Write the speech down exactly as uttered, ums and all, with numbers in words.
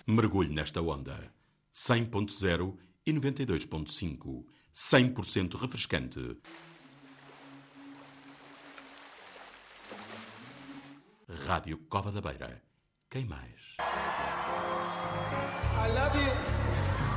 Mergulhe nesta onda. cem ponto zero e noventa e dois ponto cinco. cem por cento refrescante. Rádio Cova da Beira. Quem mais? I love you.